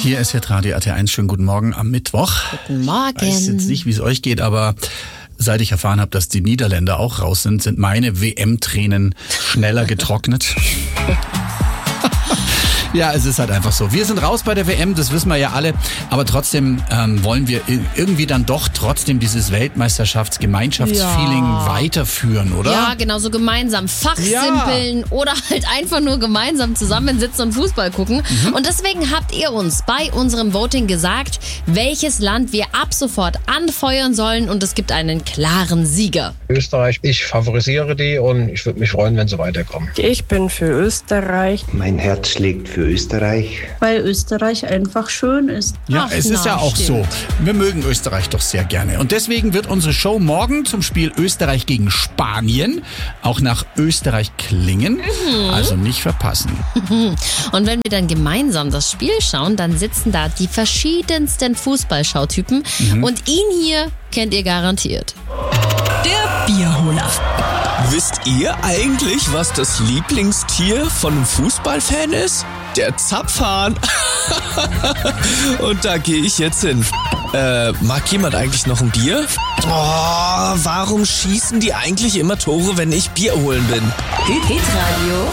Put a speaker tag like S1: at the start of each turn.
S1: Hier ist Radio RT1. Schönen guten Morgen am Mittwoch.
S2: Guten Morgen.
S1: Ich weiß jetzt nicht, wie es euch geht, aber seit ich erfahren habe, dass die Niederländer auch raus sind meine WM-Tränen schneller getrocknet. Ja, es ist halt einfach so. Wir sind raus bei der WM, das wissen wir ja alle. Aber trotzdem wollen wir irgendwie dann doch trotzdem dieses Weltmeisterschafts-Gemeinschaftsfeeling weiterführen, oder?
S2: Ja, genau, so gemeinsam fachsimpeln oder halt einfach nur gemeinsam zusammensitzen und Fußball gucken. Und deswegen habt ihr uns bei unserem Voting gesagt, welches Land wir ab sofort anfeuern sollen. Und es gibt einen klaren Sieger.
S3: Österreich, ich favorisiere die und ich würde mich freuen, wenn sie weiterkommen.
S4: Ich bin für Österreich.
S5: Mein Herz schlägt für Österreich.
S6: Weil Österreich einfach schön ist.
S1: Ja, es ist ja auch so. Wir mögen Österreich doch sehr gerne. Und deswegen wird unsere Show morgen zum Spiel Österreich gegen Spanien auch nach Österreich klingen. Also nicht verpassen.
S2: Und wenn wir dann gemeinsam das Spiel schauen, dann sitzen da die verschiedensten Fußballschautypen. Und ihn hier kennt ihr garantiert.
S7: Der Bierholer. Wisst ihr eigentlich, was das Lieblingstier von einem Fußballfan ist? Der Zapfhahn. Und da gehe ich jetzt hin. Mag jemand eigentlich noch ein Bier? Oh, warum schießen die eigentlich immer Tore, wenn ich Bier holen bin?
S8: Hitradio